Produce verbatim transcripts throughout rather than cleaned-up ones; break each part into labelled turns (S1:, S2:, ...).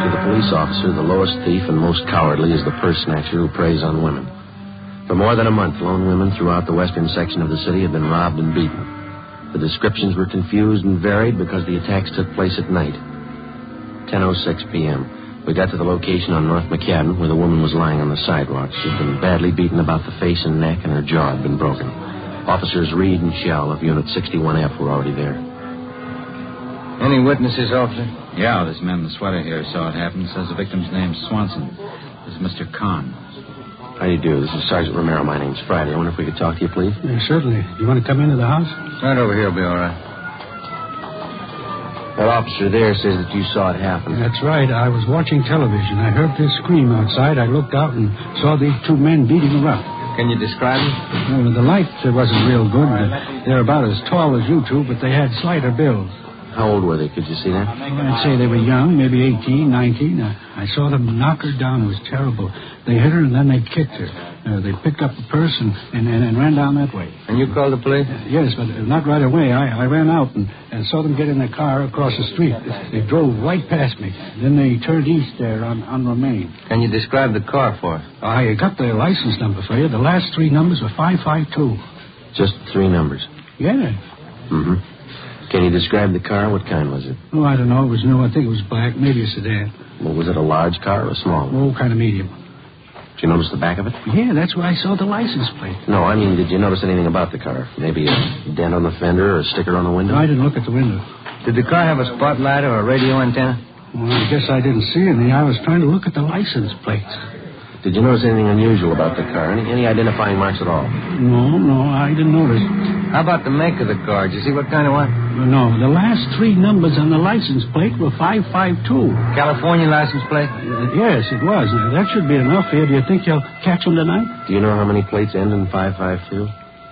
S1: to the police officer, the lowest thief and most cowardly is the purse snatcher who preys on women. For more than a month, lone women throughout the western section of the city have been robbed and beaten. The descriptions were confused and varied because the attacks took place at night. ten oh six p.m. We got to the location on North McCadden where the woman was lying on the sidewalk. She'd been badly beaten about the face and neck, and her jaw had been broken. Officers Reed and Shell of Unit sixty-one F were already there.
S2: Any witnesses, officer?
S3: Yeah, this man in the sweater here saw it happen. Says the victim's name's Swanson. This is Mister Kahn.
S1: How do you do? This is Sergeant Romero. My name's Friday. I wonder if we could talk to you, please.
S4: Yeah, certainly. You want to come into the house?
S2: Right over here will be all right.
S1: That officer there says that you saw it happen.
S4: That's right. I was watching television. I heard this scream outside. I looked out and saw these two men beating her up.
S2: Can you describe them?
S4: Well, the light wasn't real good. They're about as tall as you two, but they had slighter builds.
S1: How old were they? Could you see that?
S4: I'd say they were young, maybe eighteen, nineteen. I, I saw them knock her down. It was terrible. They hit her and then they kicked her. Uh, they picked up the purse and, and, and, and ran down that way.
S2: And you called the police?
S4: Uh, yes, but not right away. I, I ran out and, and saw them get in their car across the street. They drove right past me. Then they turned east there on, on Romaine.
S2: Can you describe the car for us?
S4: I got the license number for you. The last three numbers were five five two.
S1: Just three numbers?
S4: Yeah.
S1: Mm-hmm. Can you describe the car? What kind was it?
S4: Oh, I don't know. It was new. I think it was black. Maybe a sedan.
S1: Well, was it a large car or a small one?
S4: Oh, kind of medium.
S1: Did you notice the back of it?
S4: Yeah, that's where I saw the license plate.
S1: No, I mean, did you notice anything about the car? Maybe a dent on the fender or a sticker on the window?
S4: No, I didn't look at the window.
S2: Did the car have a spotlight or a radio antenna?
S4: Well, I guess I didn't see any. I was trying to look at the license plates.
S1: Did you notice anything unusual about the car? Any, any identifying marks at all?
S4: No, no, I didn't notice.
S2: How about the make of the car? Did you see what kind of one?
S4: No, the last three numbers on the license plate were five five two.
S2: California license plate?
S4: Uh, yes, it was. Now, that should be enough here. Do you think you'll catch them tonight?
S1: Do you know how many plates end in five five two?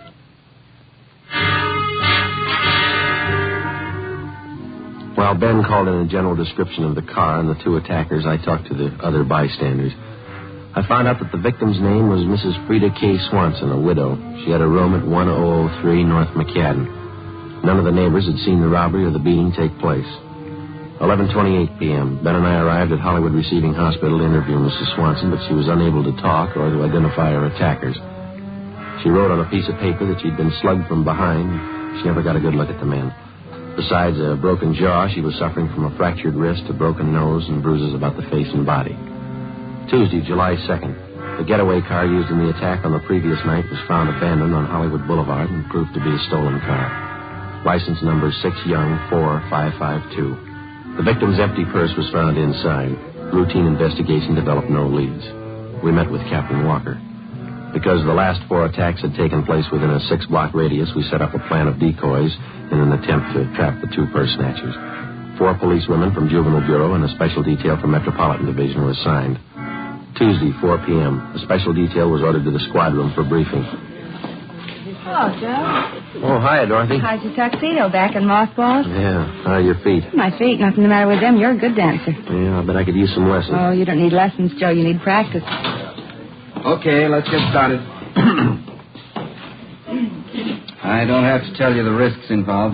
S1: While Ben called in a general description of the car and the two attackers, I talked to the other bystanders. I found out that the victim's name was Missus Frida K. Swanson, a widow. She had a room at one oh oh three North McCadden. None of the neighbors had seen the robbery or the beating take place. eleven twenty-eight p.m. Ben and I arrived at Hollywood Receiving Hospital to interview Missus Swanson, but she was unable to talk or to identify her attackers. She wrote on a piece of paper that she'd been slugged from behind. She never got a good look at the men. Besides a broken jaw, she was suffering from a fractured wrist, a broken nose, and bruises about the face and body. Tuesday, July second. The getaway car used in the attack on the previous night was found abandoned on Hollywood Boulevard and proved to be a stolen car. License number six Young four five five two. The victim's empty purse was found inside. Routine investigation developed no leads. We met with Captain Walker. Because the last four attacks had taken place within a six-block radius, we set up a plan of decoys in an attempt to trap the two purse snatchers. Four policewomen from Juvenile Bureau and a special detail from Metropolitan Division were assigned. Tuesday, four p.m. A special detail was ordered to the squad room for briefing.
S5: Hello, Joe.
S1: Oh, hiya, Dorothy.
S5: How's your tuxedo? Back in mothballs?
S1: Yeah. How are your feet?
S5: My feet. Nothing the matter with them. You're a good dancer.
S1: Yeah, I bet I could use some lessons.
S5: Oh, you don't need lessons, Joe. You need practice.
S2: Okay, let's get started. I don't have to tell you the risks involved.